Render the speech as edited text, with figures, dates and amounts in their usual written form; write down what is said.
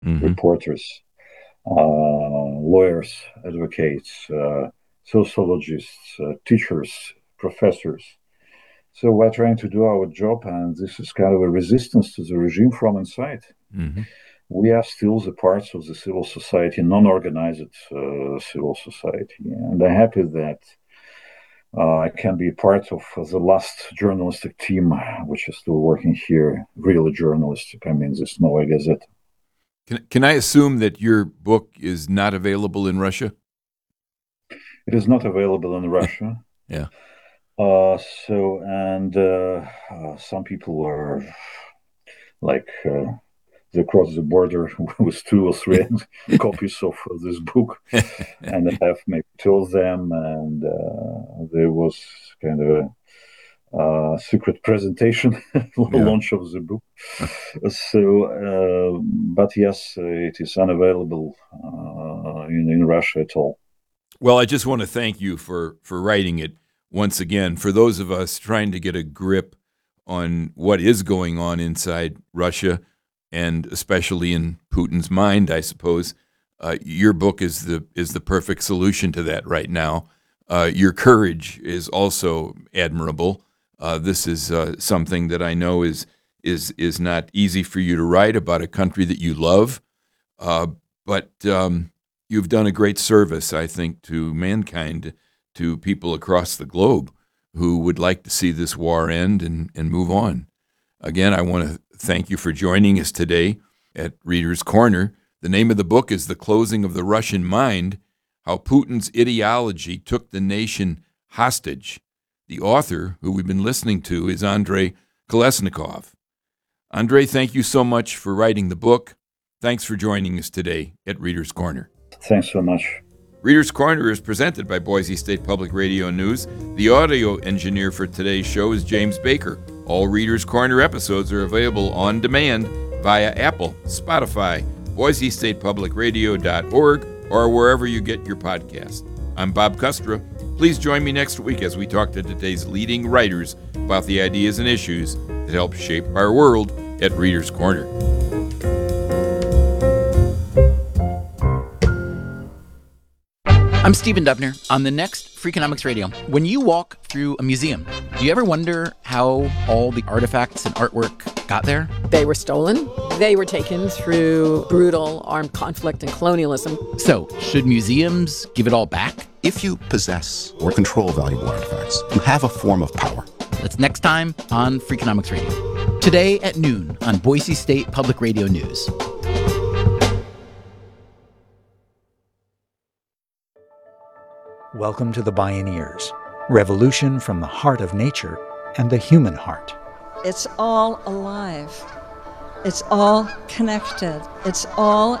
Hmm. reporters, lawyers, advocates, sociologists, teachers, professors. So we're trying to do our job, and this is kind of a resistance to the regime from inside. Hmm. We are still the parts of the civil society, non-organized civil society, and I'm happy that I can be part of the last journalistic team, which is still working here, really journalistic. I mean, this Novaya Gazeta. Can I assume that your book is not available in Russia? It is not available in Russia. Yeah. So, and some people are like they cross the border with 2 or 3 copies of this book, and I have maybe told them, and there was kind of a secret presentation Yeah. launch of the book. So, but yes, it is unavailable in Russia at all. Well, I just want to thank you for writing it once again. For those of us trying to get a grip on what is going on inside Russia, and especially in Putin's mind, I suppose, your book is the perfect solution to that right now. Your courage is also admirable. This is something that I know is not easy for you to write about a country that you love, uh, but you've done a great service, I think, to mankind, to people across the globe who would like to see this war end and move on. Again, I want to thank you for joining us today at Reader's Corner. The name of the book is The Closing of the Russian Mind: How Putin's Ideology Took the Nation Hostage. The author, who we've been listening to, is Andrei Kolesnikov. Andrei, thank you so much for writing the book. Thanks for joining us today at Reader's Corner. Thanks so much. Reader's Corner is presented by Boise State Public Radio News. The audio engineer for today's show is James Baker. All Reader's Corner episodes are available on demand via Apple, Spotify, BoiseStatePublicRadio.org, or wherever you get your podcast. I'm Bob Kustra. Please join me next week as we talk to today's leading writers about the ideas and issues that help shape our world at Reader's Corner. I'm Stephen Dubner. On the next Freakonomics Radio, when you walk through a museum, do you ever wonder how all the artifacts and artwork got there? They were stolen. They were taken through brutal armed conflict and colonialism. So, should museums give it all back? If you possess or control valuable artifacts, you have a form of power. That's next time on Freakonomics Radio. Today at noon on Boise State Public Radio News. Welcome to the Bioneers, revolution from the heart of nature and the human heart. It's all alive. It's all connected. It's all